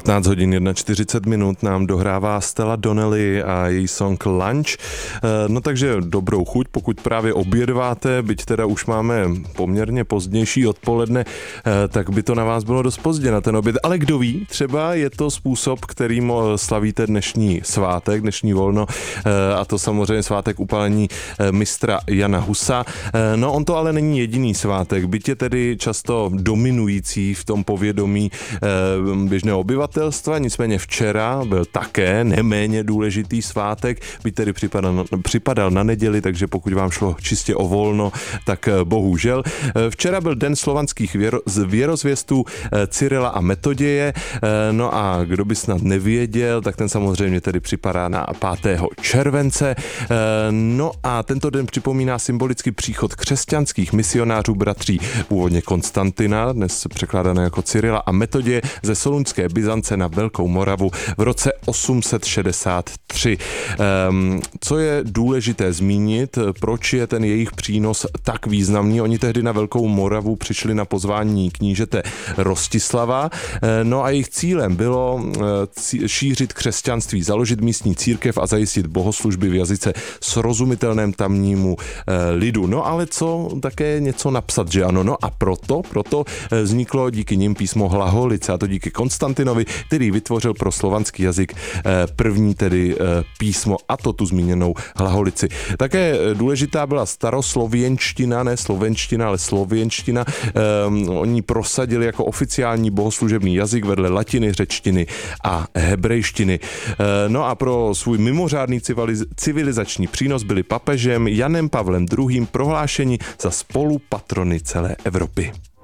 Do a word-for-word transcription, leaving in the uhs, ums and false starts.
patnáct hodin čtyřicet jedna minut nám dohrává Stella Donnelly a její song Lunch. No takže dobrou chuť, pokud právě obědváte, byť teda už máme poměrně pozdější odpoledne, tak by to na vás bylo dost pozdě na ten oběd. Ale kdo ví, třeba je to způsob, kterým slavíte dnešní svátek, dnešní volno, a to samozřejmě svátek upálení mistra Jana Husa. No on to ale není jediný svátek, byť je tedy často dominující v tom povědomí běžného obyvatelstva, nicméně včera byl také neméně důležitý svátek, byť tedy připadal, připadal na neděli, takže pokud vám šlo čistě o volno, tak bohužel. Včera byl den slovanských věro, věrozvěstů Cyrila a Metoděje, no a kdo by snad nevěděl, tak ten samozřejmě tedy připadá na pátého července, no a tento den připomíná symbolický příchod křesťanských misionářů bratří původně Konstantina, dnes překládané jako Cyrila a Metoděje ze Solunské Byzance na Velkou Moravu v roce osm set šedesát tři. Co je důležité zmínit, proč je ten jejich přínos tak významný? Oni tehdy na Velkou Moravu přišli na pozvání knížete Rostislava, no a jejich cílem bylo šířit křesťanství, založit místní církev a zajistit bohoslužby v jazyce srozumitelném tamnímu lidu. No ale co také něco napsat, že ano? No a proto, proto vzniklo díky nim písmo Hlaholice, a to díky Konstantinovi, který vytvořil pro slovanský jazyk první tedy písmo, a to tu zmíněnou Hlaholici. Také důležitá byla staroslověnština, ne slovenština, ale slověnština. Um, oni prosadili jako oficiální bohoslužební jazyk vedle latiny, řečtiny a hebrejštiny. Uh, no a pro svůj mimořádný civiliz- civilizační přínos byli papežem Janem Pavlem druhým prohlášeni za spolupatrony celé Evropy.